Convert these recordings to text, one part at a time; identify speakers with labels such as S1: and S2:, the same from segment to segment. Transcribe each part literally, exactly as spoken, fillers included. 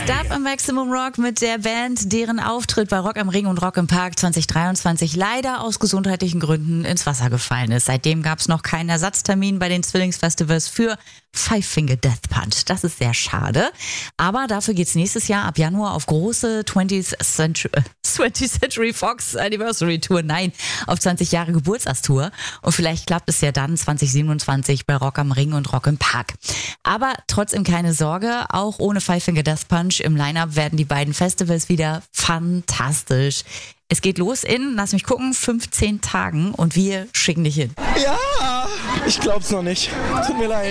S1: Darf am Maximum Rock mit der Band, deren Auftritt bei Rock am Ring und Rock im Park zwanzig dreiundzwanzig leider aus gesundheitlichen Gründen ins Wasser gefallen ist. Seitdem gab es noch keinen Ersatztermin bei den Zwillingsfestivals für Five Finger Death Punch. Das ist sehr schade. Aber dafür geht's nächstes Jahr ab Januar auf große twentieth Century, twentieth Century Fox Anniversary Tour. Nein, auf zwanzig Jahre Geburtstagstour. Und vielleicht klappt es ja dann zwanzig siebenundzwanzig bei Rock am Ring und Rock im Park. Aber trotzdem keine Sorge, auch ohne Five Finger Death Punch im Line-Up werden die beiden Festivals wieder fantastisch. Es geht los in, lass mich gucken, fünfzehn Tagen und wir schicken dich hin.
S2: Ja, ich glaub's noch nicht. Tut mir leid.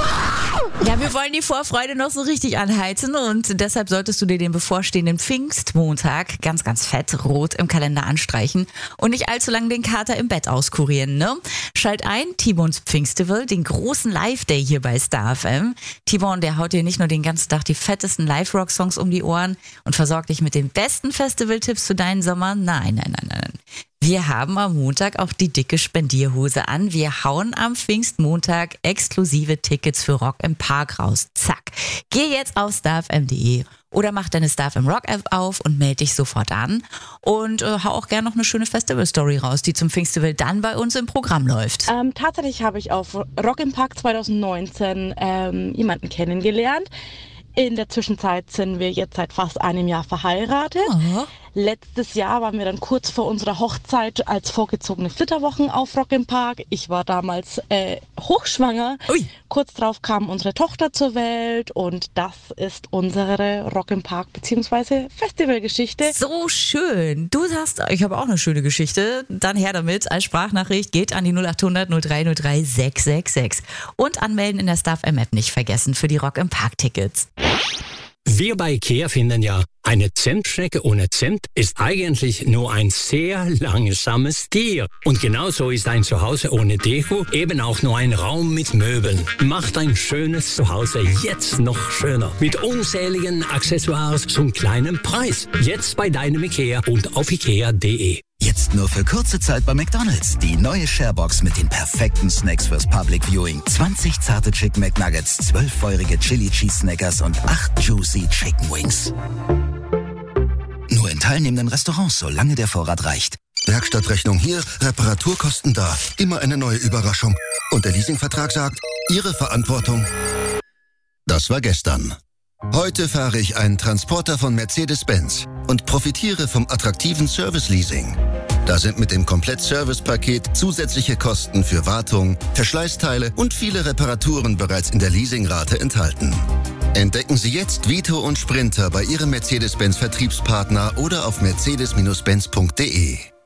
S1: Ja, wir wollen die Vorfreude noch so richtig anheizen und deshalb solltest du dir den bevorstehenden Pfingstmontag ganz, ganz fett rot im Kalender anstreichen und nicht allzu lange den Kater im Bett auskurieren, ne? Schalt ein, T-Bones Pfingstival, den großen Live-Day hier bei Star F M. T-Bone, der haut dir nicht nur den ganzen Tag die fettesten Live-Rock-Songs um die Ohren und versorgt dich mit den besten Festival-Tipps für deinen Sommer. Nein, nein, nein, nein. Wir haben am Montag auch die dicke Spendierhose an. Wir hauen am Pfingstmontag exklusive Tickets für Rock im Park raus. Zack. Geh jetzt auf starfm punkt de oder mach deine Star F M Rock App auf und melde dich sofort an. Und äh, hau auch gerne noch eine schöne Festival-Story raus, die zum Pfingstival dann bei uns im Programm läuft.
S3: Ähm, tatsächlich habe ich auf Rock im Park zwanzig neunzehn ähm, jemanden kennengelernt. In der Zwischenzeit sind wir jetzt seit fast einem Jahr verheiratet. Oh. Letztes Jahr waren wir dann kurz vor unserer Hochzeit als vorgezogene Flitterwochen auf Rock im Park. Ich war damals äh, hochschwanger. Ui. Kurz darauf kam unsere Tochter zur Welt und das ist unsere Rock im Park bzw. Festivalgeschichte.
S1: So schön. Du sagst, ich habe auch eine schöne Geschichte. Dann her damit. Als Sprachnachricht geht an die null achthundert null drei null drei sechs sechs sechs. Und anmelden in der Star F M App nicht vergessen für die Rock im Park Tickets.
S4: Wir bei IKEA finden ja, eine Zentschnecke ohne Zimt ist eigentlich nur ein sehr langsames Tier. Und genauso ist ein Zuhause ohne Deko eben auch nur ein Raum mit Möbeln. Macht ein schönes Zuhause jetzt noch schöner. Mit unzähligen Accessoires zum kleinen Preis. Jetzt bei deinem IKEA und auf ikea punkt de.
S5: Jetzt nur für kurze Zeit bei McDonald's. Die neue Sharebox mit den perfekten Snacks fürs Public Viewing. zwanzig zarte Chicken McNuggets, zwölf feurige Chili Cheese Snackers und acht Juicy Chicken Wings. Nur in teilnehmenden Restaurants, solange der Vorrat reicht.
S6: Werkstattrechnung hier, Reparaturkosten da. Immer eine neue Überraschung. Und der Leasingvertrag sagt, Ihre Verantwortung. Das war gestern. Heute fahre ich einen Transporter von Mercedes-Benz und profitiere vom attraktiven Service-Leasing. Da sind mit dem Komplett-Service-Paket zusätzliche Kosten für Wartung, Verschleißteile und viele Reparaturen bereits in der Leasingrate enthalten. Entdecken Sie jetzt Vito und Sprinter bei Ihrem Mercedes-Benz-Vertriebspartner oder auf mercedes Bindestrich benz punkt de.